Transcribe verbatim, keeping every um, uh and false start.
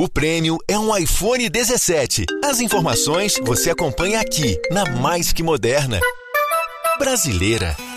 O prêmio é um iPhone dezessete. As informações você acompanha aqui, na Mais Que Moderna. Brasileira.